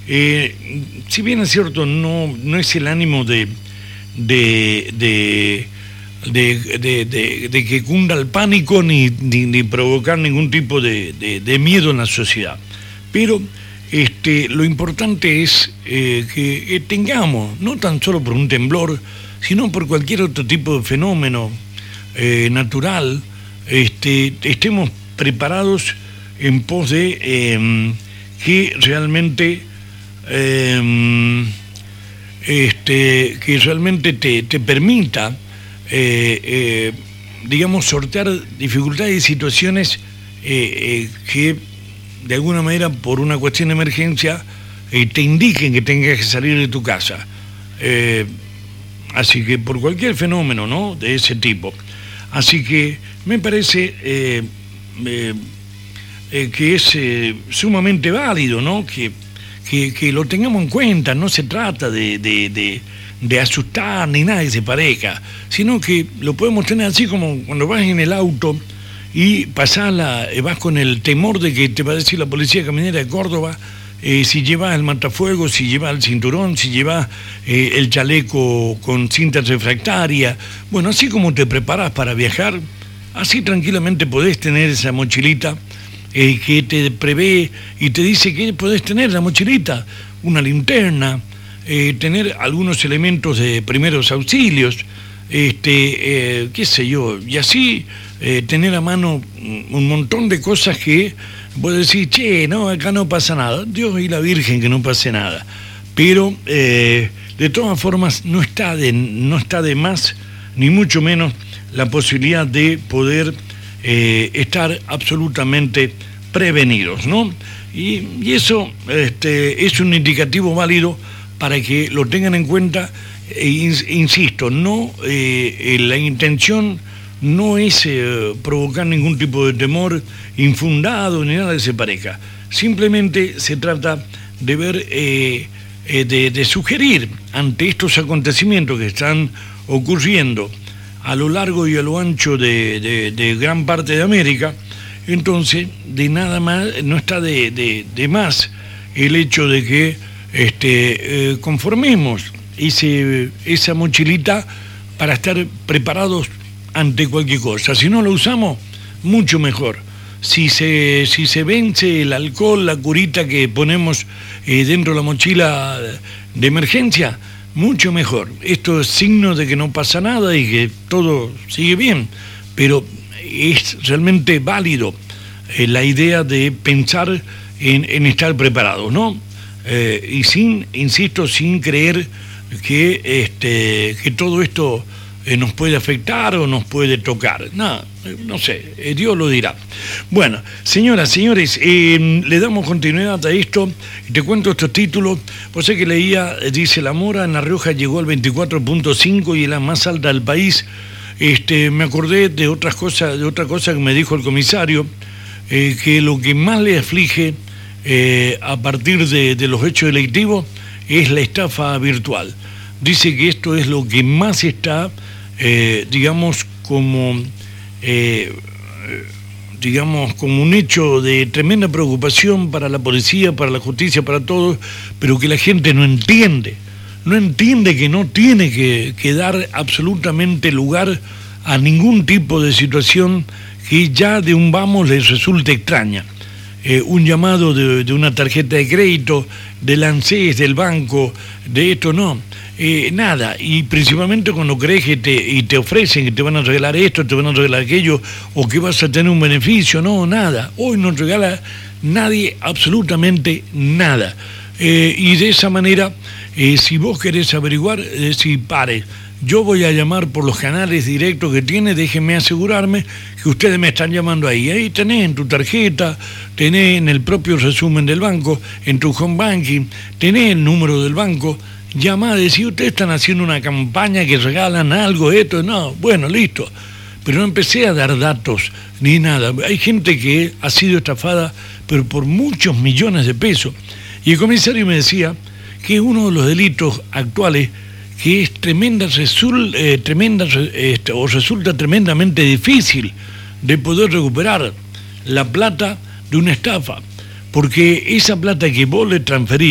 Si bien es cierto, no es el ánimo de que cunda el pánico ni provocar ningún tipo de miedo en la sociedad. Pero lo importante es que tengamos, no tan solo por un temblor, sino por cualquier otro tipo de fenómeno natural, estemos preparados en pos de que realmente te permita digamos, sortear dificultades y situaciones que de alguna manera por una cuestión de emergencia te indiquen que tengas que salir de tu casa. Así que por cualquier fenómeno, ¿no?, de ese tipo. Así que me parece que es sumamente válido, ¿no?, que lo tengamos en cuenta. No se trata de asustar ni nada que se parezca, sino que lo podemos tener así como cuando vas en el auto y vas con el temor de que te va a decir la policía caminera de Córdoba si llevas el matafuegos, si llevas el cinturón, si llevas el chaleco con cinta refractaria. Bueno, así como te preparas para viajar, así tranquilamente podés tener esa mochilita que te prevé y te dice que podés tener la mochilita, una linterna, tener algunos elementos de primeros auxilios, qué sé yo, y así tener a mano un montón de cosas que vos decís, che, no, acá no pasa nada, Dios y la Virgen que no pase nada. Pero de todas formas no está de más, ni mucho menos, la posibilidad de poder estar absolutamente prevenidos, ¿no? Y eso es un indicativo válido para que lo tengan en cuenta. Insisto, la intención no es provocar ningún tipo de temor infundado ni nada que se parezca. Simplemente se trata de ver, de sugerir ante estos acontecimientos que están ocurriendo a lo largo y a lo ancho de gran parte de América. Entonces, de nada más, no está de más el hecho de que conformemos esa mochilita para estar preparados ante cualquier cosa. Si no lo usamos, mucho mejor. Si se vence el alcohol, la curita que ponemos dentro de la mochila de emergencia, mucho mejor. Esto es signo de que no pasa nada y que todo sigue bien, pero es realmente válido la idea de pensar en estar preparados, ¿no? Y sin creer que todo esto nos puede afectar o nos puede tocar. No sé, Dios lo dirá. Bueno, señoras, señores, le damos continuidad a esto. Te cuento estos títulos. Vos sé que leía, dice, la mora en La Rioja llegó al 24.5 y es la más alta del país. Me acordé de otra cosa que me dijo el comisario, que lo que más le aflige a partir de los hechos delictivos es la estafa virtual. Dice que esto es lo que más está, digamos, como un hecho de tremenda preocupación para la policía, para la justicia, para todos, pero que la gente no entiende que no tiene que dar absolutamente lugar a ningún tipo de situación que ya de un vamos les resulte extraña. Un llamado de una tarjeta de crédito, del ANSES, del banco, de esto no, nada. Y principalmente cuando crees que te ofrecen que te van a regalar esto, te van a regalar aquello, o que vas a tener un beneficio, no, nada. Hoy no regala nadie absolutamente nada. Y de esa manera, si vos querés averiguar, si pare, yo voy a llamar por los canales directos que tiene, déjenme asegurarme que ustedes me están llamando ahí. Ahí tenés en tu tarjeta, tenés en el propio resumen del banco, en tu home banking, tenés el número del banco, llamá, decís, ustedes están haciendo una campaña que regalan algo, esto, no, bueno, listo. Pero no empecé a dar datos ni nada. Hay gente que ha sido estafada, pero por muchos millones de pesos. Y el comisario me decía que uno de los delitos actuales que es resulta tremendamente difícil de poder recuperar la plata de una estafa, porque esa plata que vos le transferís